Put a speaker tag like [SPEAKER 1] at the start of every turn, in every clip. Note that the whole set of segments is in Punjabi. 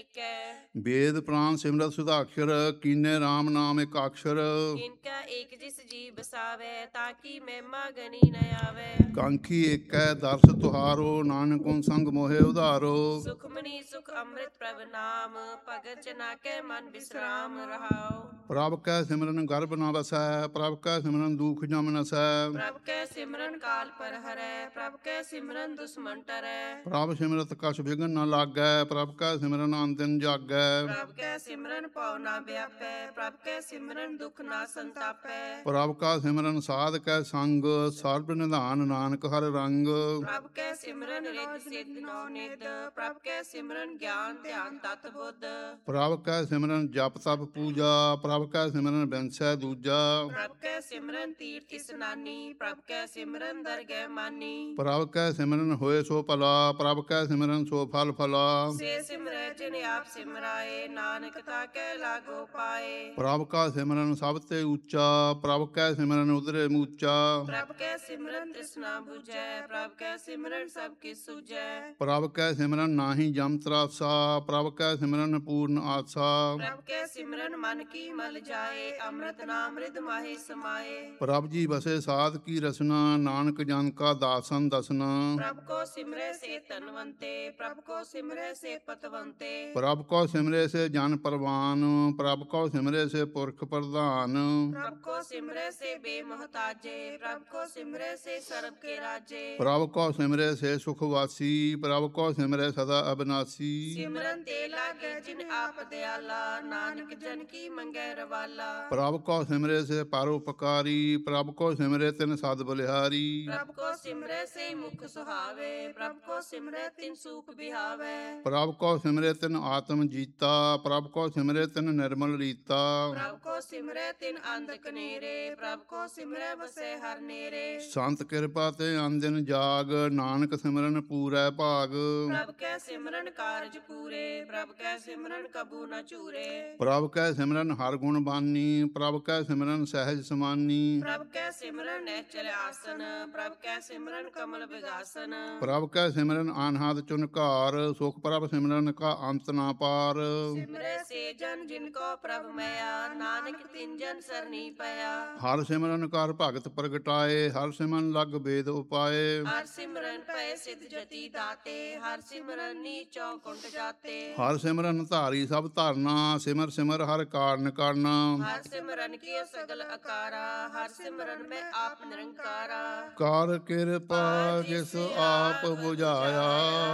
[SPEAKER 1] ਟਿਕੈ।
[SPEAKER 2] ਵੇਦ ਪ੍ਰਾਨ ਸਿਮਰਤ ਸੁਧਾਖਰ, ਕੀਨੇ RAM ਨਾਮ ਇੱਕ ਅਕਸ਼ਰ।
[SPEAKER 1] ਕਿਨਕਾ ਏਕ ਜਿਸ ਜੀ ਬਸਾਵੈ, ਤਾਂ ਕੀ ਮਹਿਮਾ ਗਣੀ ਨ ਆਵੈ।
[SPEAKER 2] ਕਾਂਖੀ ਏਕੈ ਦਰਸ ਤੁਹਾਰੋ, ਨਾਨਕੁ ਸੰਗ ਮੋਹਿ ਉਧਾਰੋ।
[SPEAKER 1] ਸੁਖਮਨੀ ਸੁਖ ਅੰਮ੍ਰਿਤ ਪ੍ਰਭ ਨਾਮ, ਭਗਤ ਜਨਾ ਕੈ ਮਨ ਬਿਸਰਾਮ ਰਹਾਉ।
[SPEAKER 2] ਪ੍ਰਭ ਕੈ ਸਿਮਰਨ ਗਰਭ ਨ ਵਸੈ, ਪ੍ਰਭ ਕੈ ਸਿਮਰਨ ਦੁਖ ਜਮ ਨਸੈ।
[SPEAKER 1] ਪ੍ਰਭ ਕੈ ਸਿਮਰਨ ਕਾਲ ਪਰ ਹਰੈ, ਪ੍ਰਭ ਕੈ ਸਿਮਰਨ ਦੁਸ਼ਮਨ ਟਰੈ।
[SPEAKER 2] ਪ੍ਰਭ ਸਿਮਰਤ ਕਛ ਵਿਘਨ ਨ ਲਾਗੈ, ਪ੍ਰਭ ਕੈ ਸਿਮਰਨ ਅੰਤਿਨ ਜਾਗੈ।
[SPEAKER 1] ਪ੍ਰਭ ਕੈ ਸਿਮਰਨ ਪਉ ਨਾ ਵਿਆਪੈ, ਪ੍ਰਭ ਕੈ ਸਿਮਰਨ ਦੁਖ ਨਾ ਸੰਤਾਪੈ।
[SPEAKER 2] ਪ੍ਰਭ ਕਾ ਸਿਮਰਨ ਸਾਧ ਕੈ ਸੰਗ, ਸਰਬ ਨਿਧਾਨ ਨਾਨਕ ਹਰਿ ਰੰਗ।
[SPEAKER 1] ਪ੍ਰਭ ਕੈ ਸਿਮਰਨ ਰਿੱਧ ਸਿੱਧ ਨੌ ਨਿਧ, ਪ੍ਰਭ ਕੈ ਸਿਮਰਨ ਗਿਆਨ ਧਿਆਨ ਤਤ ਬੁੱਧ।
[SPEAKER 2] ਪ੍ਰਭ ਕੈ ਸਿਮਰਨ ਜਪ ਤਪ ਪੂਜਾ, ਪ੍ਰਭ ਕੈ ਸਿਮਰਨ ਬਿਨਸੈ ਦੂਜਾ।
[SPEAKER 1] ਪ੍ਰਭ ਕੈ ਸਿਮਰਨ ਤੀਰਥ ਇਸਨਾਨੀ, ਪ੍ਰਭ ਕੈ ਸਿਮਰਨ ਦਰਗਹਿ ਮਾਨੀ।
[SPEAKER 2] ਪ੍ਰਭ ਕੈ ਸਿਮਰਨ ਹੋਏ ਸੋ ਭਲਾ, ਪ੍ਰਭ ਕੈ ਸਿਮਰਨ ਸੋ ਫਲ ਫਲਾ।
[SPEAKER 1] ਸੇ ਸਿਮਰੈ ਜਿਨ ਆਪ ਸਿਮਰਾਏ, ਨਾਨਕ ਤਾ ਕੈ ਲਾਗੋ ਪਾਏ।
[SPEAKER 2] ਪ੍ਰਭ ਕਾ ਸਿਮਰਨ ਸਭ ਤੇ ਉੱਚਾ, ਪ੍ਰਭ ਕੈ ਸਿਮਰਨ ਉਦਰੇ ਮੂਚਾ।
[SPEAKER 1] ਪ੍ਰਭ ਕੈ ਸਿਮਰਨ ਤ੍ਰਿਸ਼ਨਾ ਬੁਝੈ, ਪ੍ਰਭ ਕੈ ਸਿਮਰਨ ਸਭ ਕਿਛ ਸੁਝੈ।
[SPEAKER 2] ਪ੍ਰਭ ਕੈ ਸਿਮਰਨ ਨਾਹੀ ਜਮ ਤਰਾਸਾ, ਪ੍ਰਭ ਕੈ ਸਿਮਰਨ ਪੂਰਨ ਆਸਾ।
[SPEAKER 1] ਪ੍ਰਭ ਕੈ ਸਿਮਰਨ ਮਨ ਕੀ ਮਲ ਜਾਏ, ਅੰਮ੍ਰਿਤ ਨਾਮ ਰਿਧ ਮਾਹੀ ਸਮਾਏ।
[SPEAKER 2] ਪ੍ਰਭ ਜੀ ਬਸੇ ਸਾਧ ਕੀ ਰਸਨਾ, ਨਾਨਕ ਜਨ ਕਾ ਦਾਸਨ ਦਸਨਾ।
[SPEAKER 1] ਪ੍ਰਭ ਕੋ ਸਿਮਰੈ ਸੇ ਧਨਵੰਤੇ, ਪ੍ਰਭ ਕੋ ਸਿਮਰੈ ਸੇ ਪਤਵੰਤੇ।
[SPEAKER 2] ਪ੍ਰਭ ਕੋ ਸਿਮਰੇ ਸੇ ਜਨ ਪਰਵਾਨ, ਪ੍ਰਭ ਕੋ ਸਿਮਰੇ ਸੇ ਪੁਰਖ ਪ੍ਰਧਾਨ।
[SPEAKER 1] ਪ੍ਰਭ ਕੋ ਸਿਮਰੈ ਸੇ ਬੇਮੁਹਤਾਜੇ, ਪ੍ਰਭ ਕੋ ਸਿਮਰੈ ਸੇ ਸਰਬ ਕੇ ਰਾਜੇ।
[SPEAKER 2] ਪ੍ਰਭ ਕੋ ਸਿਮਰੇ ਸੇ ਸੁਖ ਵਾਸੀ, ਪ੍ਰਭ ਕੋ ਸਿਮਰੇ ਸਦਾ ਅਬਨਾਸੀ।
[SPEAKER 1] ਸਿਮਰਨ ਤੇ ਲਾਗੈ ਜਿਨ ਆਪ ਦਿਆਲਾ, ਨਾਨਕ ਜਨ ਕੀ ਮੰਗੈ ਰਵਾਲਾ।
[SPEAKER 2] ਪ੍ਰਭ ਕੋ ਸਿਮਰੇ ਸੇ ਪਰਉਪਕਾਰੀ, ਪ੍ਰਭ ਕੋ ਸਿਮਰੇ ਤਿਨ ਸਦ ਬਲਿਹਾਰੀ।
[SPEAKER 1] ਪ੍ਰਭ ਕੋ ਸਿਮਰੈ ਸੇ ਮੁਖ ਸੁਹਾਵੇ, ਪ੍ਰਭ ਕੋ ਸਿਮਰੈ ਤਿਨ ਸੂਖ ਬਿਹਾਵੈ।
[SPEAKER 2] ਪ੍ਰਭ ਕੋ ਸਿਮਰੇ ਤਿਨ ਆਤਮ ਜੀਤਾ, ਪ੍ਰਭ ਕੋ ਸਿਮਰੇ ਤਿਨ ਨਿਰਮਲ ਰੀਤਾ।
[SPEAKER 1] ਪ੍ਰਭ ਕੋ ਸਿਮਰੈ ਤਿਨ ਅੰਧ ਕਨੇਰੇ, ਪ੍ਰਭ ਕੋ ਸਿਮਰੈ ਵਸੈ ਹਰ ਨੇਰੇ।
[SPEAKER 2] ਸੰਤ ਕਿਰਪਾ ਤੇ ਆਨਦਿਨ ਜਾਗ, ਨਾਨਕ ਸਿਮਰਨ ਪੂਰੈ ਭਾਗ।
[SPEAKER 1] ਪ੍ਰਭ ਕੈ ਸਿਮਰਨ ਕਾਰਜ ਪੂਰੇ, ਪ੍ਰਭ ਕੈ ਸਿਮਰਨ ਕਬੂ ਨ ਚੂਰੇ।
[SPEAKER 2] ਪ੍ਰਭ ਕੈ ਸਿਮਰਨ ਹਰ ਗੁਣ ਬਾਨੀ, ਪ੍ਰਭ ਕੈ ਸਿਮਰਨ ਸਹਿਜ ਸਮਾਨੀ।
[SPEAKER 1] ਪ੍ਰਭ ਕੈ ਸਿਮਰਨ ਨਿਹਚਲ ਆਸਨ, ਪ੍ਰਭ ਕੈ ਸਿਮਰਨ ਕਮਲ ਵਿਗਾਸਨ।
[SPEAKER 2] ਪ੍ਰਭ ਕੈ ਸਿਮਰਨ ਅਨਹਦ ਚੁਨਕਾਰ, ਸੁਖ ਪ੍ਰਭ ਸਿਮਰਨ ਕਾ ਅੰਤ ਨਾ ਪਾਰ।
[SPEAKER 1] ਸਿਮਰੈ ਸੇ ਜਨ ਜਿਨ ਕੋ ਪ੍ਰਭ ਮਇਆ, ਨਾਨਕ ਤਿਨ ਜਨ ਸਰਨੀ ਪਿਆ।
[SPEAKER 2] ਹਰ ਸਿਮਰਨ ਕਰ ਭਗਤ ਪ੍ਰਗਟਾਏ, ਹਰ ਸਿਮਰਨ ਲਗ ਵੇਦ ਉਪਾਏ।
[SPEAKER 1] ਹਰ ਸਿਮਰਨ ਭੈ ਸਿਧ ਜਤੀ ਦਾਤੇ, ਹਰ ਸਿਮਰਨ ਨੀਚੋ ਕੁੰਟ ਜਾਤੇ।
[SPEAKER 2] ਹਰ ਸਿਮਰਨ ਧਾਰੀ ਸਭ ਧਰਨਾ, ਸਿਮਰ ਸਿਮਰ ਹਰ ਕਾਰਨ ਕਰਨਾ।
[SPEAKER 1] ਹਰ ਸਿਮਰਨ ਕੀਓ ਸਗਲ ਅਕਾਰਾ, ਹਰ ਸਿਮਰਨ ਮੈਂ ਆਪ ਨਿਰੰਕਾਰਾ।
[SPEAKER 2] ਕਰ ਕਿਰਪਾ ਜਿਸ ਆਪ ਬੁਝਾਇਆ,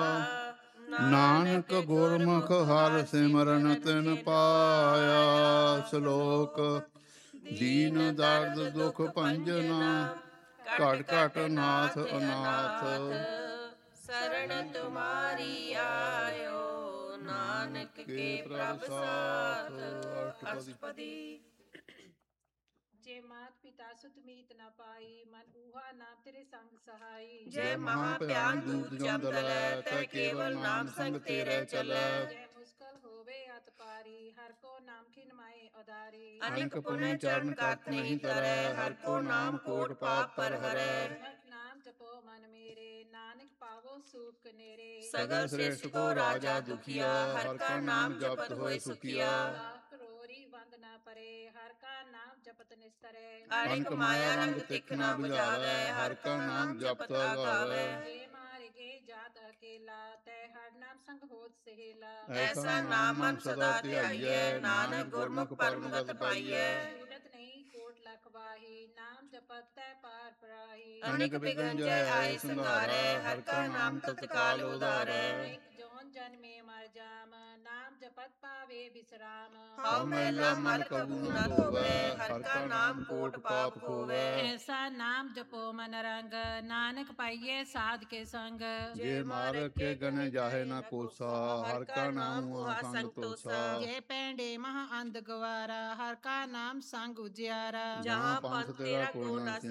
[SPEAKER 2] ਨਾਨਕ ਗੁਰਮੁਖ ਹਰ ਸਿਮਰਨ ਤਿਨ ਪਾਇਆ। ਸ਼ਲੋਕ ਦੀਨ ਦਰਦ ਦੁਖ ਭੰਜਨਾ, ਘਟ ਘਟ ਨਾਥ ਅਨਾਥ।
[SPEAKER 1] ਸਰਣ ਤੁਮਾਰੀ ਆਇਓ, ਨਾਨਕ ਕੇ ਪ੍ਰਭ ਸਾਥ। ਅਸ਼ਟਪਦੀ।
[SPEAKER 3] ਜੇ ਮਾਤ ਪਿਤਾ ਸੁਤ ਮੀਤ ਨ ਪਾਈ, ਮਨ ਊਹਾ ਨਾਮ ਤੇਰੇ ਸੰਗ ਸਹਾਈ।
[SPEAKER 1] ਜੈ ਮਹਾ ਭਿਆਨ ਦੂਤ ਜਮ ਤਲੈ, ਤੈ ਕੇਵਲ ਨਾਮ ਸੰਗ ਤੇਰੇ ਚਲੈ।
[SPEAKER 3] ਜੈ ਮੁਸਕਲ ਹੋਵੇ ਅਤ ਪਾਰੀ, ਹਰ ਕੋ ਨਾਮ ਖਿਨ ਮਾਏ ਉਦਾਰੀ।
[SPEAKER 1] ਅਨੇਕ ਪੁਨ ਚਰਨ ਕਰਤ ਨਹੀਂ ਤਰੈ, ਹਰ ਕੋ ਨਾਮ ਕੋਟ ਪਾਪ ਪਰ ਹਰੈ।
[SPEAKER 3] ਨਾਮ ਜਪੋ ਮਨ ਮੇਰੇ, ਨਾਨਕ ਪਾਵੋ ਸੁਖ ਨੇਰੇ।
[SPEAKER 1] ਸਗਲ ਸ੍ਰਿਸ਼ਟ ਕੋ ਰਾਜਾ ਦੁਖੀਆ, ਹਰ ਕਾ ਨਾਮ ਜਪਤ ਹੋਏ ਸੁਖੀਆ।
[SPEAKER 3] ਲਾਖ ਕਰੋੜੀ ਵੰਦ ਨ ਪਰੇ, ਹਰ ਕਾ ਨਾਮ ਜਪਤ ਨਿਸਤਰੈ।
[SPEAKER 1] ਅਨੇਕ ਮਾਇਆ ਰੰਗ ਤਿਖ ਨ 부ਝਾਵੈ, ਹਰ ਕਾ ਨਾਮ ਜਪਤ ਆਗਾਵੈ।
[SPEAKER 3] ਜੇ ਮਾਰ ਗੇ ਜਾਤ ਅਕੇਲਾ, ਤੈ ਹਰ ਨਾਮ ਸੰਗ ਹੋਤ ਸਹੇਲਾ।
[SPEAKER 1] ਐਸਾ ਨਾਮ ਮਨ ਸਦਾ ਧਿਆਈਐ, ਨਾਨਕ ਗੁਰਮੁਖ ਪਰਮਗਤ ਪਾਈਐ।
[SPEAKER 3] ਛੂਟਤ ਨਹੀਂ ਕੋਟ ਲਖ ਵਾਹੀ, ਨਾਮ ਜਪਤ ਤੈ ਪਾਰ ਪਰਾਹੀ।
[SPEAKER 1] ਅਨੇਕ ਬਿਘਨ ਜੈ ਆਏ ਸੰਘਾਰੈ, ਹਰ ਕਾ ਨਾਮ ਤਤਕਾਲ ਉਧਾਰੈ।
[SPEAKER 3] ਇੱਕ ਜੋਨ ਜਨਮੇ ਮਰ ਜਾਮ, ਨਾਮ ਜਪਤ ਪਾਵੇ ਬਿਸਰਾਮ।
[SPEAKER 1] ਹਉ ਮੈਲਾ ਮਲ ਕਬੂ ਨ ਧੋਵੈ, ਹਰ ਕਾ ਨਾਮ ਕੋਟ ਪਾਪ ਖੋਵੈ।
[SPEAKER 3] ਐਸਾ ਨਾਮ ਜਪੋ ਮਨ ਰੰਗ, ਨਾਨਕ ਪਾਈਏ ਸਾਧ ਕੇ ਸੰਗ।
[SPEAKER 2] ਜੇ ਮਾਰ ਕੇ ਗਨ ਜਾਹੇ ਨਾ ਕੋਸਾ, ਹਰ ਕਾ ਨਾਮ ਉਹਾ ਸੰਗ ਤੋਸਾ।
[SPEAKER 3] ਜੇ ਪੈਂਡੇ ਮਹਾ ਅੰਧ ਗਵਾਰਾ, ਹਰ ਕਾ ਨਾਮ ਸੰਗ ਉਜਿਆਰਾ।
[SPEAKER 1] ਜਹਾਂ ਪੰਥ ਤੇਰਾ ਕੋ ਨਾ